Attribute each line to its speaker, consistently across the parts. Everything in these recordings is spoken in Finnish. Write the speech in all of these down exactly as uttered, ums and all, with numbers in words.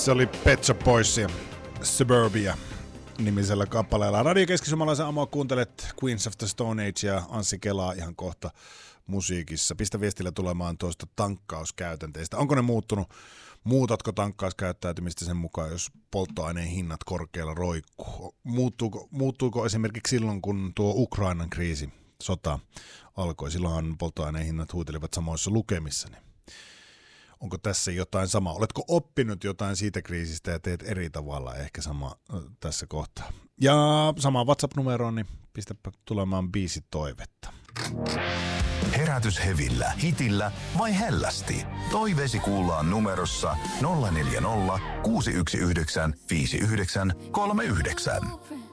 Speaker 1: Se oli Pet Shop Boysia, Suburbia nimisellä kappaleella. Radio Keski-Suomalaisen Amo, kuuntelet Queens of the Stone Age ja Anssi Kelaa ihan kohta musiikissa. Pistä viestillä tulemaan tuosta tankkauskäytänteistä. Onko ne muuttunut? Muutatko tankkauskäyttäytymistä sen mukaan, jos polttoaineen hinnat korkealla roikkuu? Muuttuuko, muuttuuko esimerkiksi silloin, kun tuo Ukrainan kriisi, sota alkoi? Silloinhan polttoaineen hinnat huutelivat samoissa lukemissa. Onko tässä jotain samaa? Oletko oppinut jotain siitä kriisistä ja teet eri tavalla ehkä sama tässä kohtaa? Ja sama WhatsApp-numeroon, niin pistäpä tulemaan biisi toivetta.
Speaker 2: Herätys hevillä, hitillä vai hellästi? Toiveesi kuullaan numerossa nolla neljä nolla, kuusi yksi yhdeksän, viisi yhdeksän kolme yhdeksän.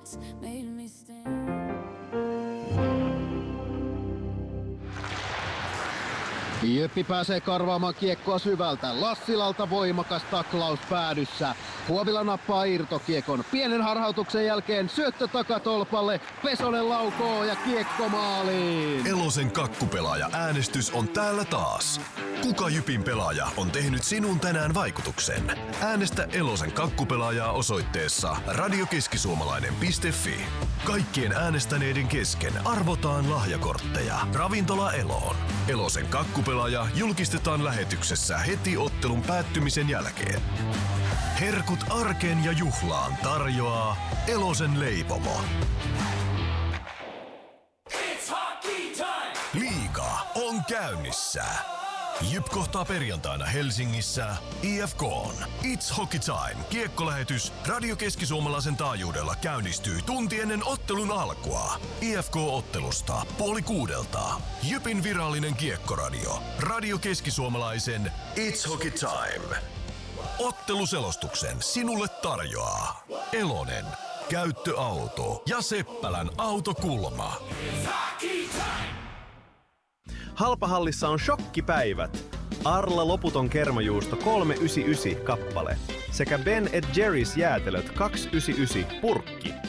Speaker 3: Jyppi pääsee karvaamaan kiekkoa syvältä. Lassilalta voimakas taklaus päädyssä. Huovila nappaa irtokiekon. Pienen harhautuksen jälkeen syöttö takatolpalle. Pesonen laukoo ja kiekko maaliin.
Speaker 4: Elosen kakkupelaaja äänestys on täällä taas. Kuka Jypin pelaaja on tehnyt sinun tänään vaikutuksen? Äänestä Elosen kakkupelaajaa osoitteessa radiokeskisuomalainen piste fi. Kaikkien äänestäneiden kesken arvotaan lahjakortteja. Ravintola Eloon. Elosen kakkupelaaja julkistetaan lähetyksessä heti ottelun päättymisen jälkeen. Herkut arkeen ja juhlaan tarjoaa Elosen leipomo. Liiga on käynnissä. Jyp kohtaa perjantaina Helsingissä I F K:n. It's Hockey Time -kiekkolähetys Radio Keski-Suomalaisen taajuudella käynnistyy tunti ennen ottelun alkua. I F K-ottelusta puoli kuudelta. Jypin virallinen kiekkoradio. Radio Keski-Suomalaisen It's Hockey Time. Otteluselostuksen sinulle tarjoaa Elonen, käyttöauto ja Seppälän autokulma.
Speaker 5: Halpahallissa on shokkipäivät. Arla loputon kermajuusto kolmesataayhdeksänkymmentäyhdeksän kappale sekä Ben and Jerry's jäätelöt kaksisataayhdeksänkymmentäyhdeksän purkki.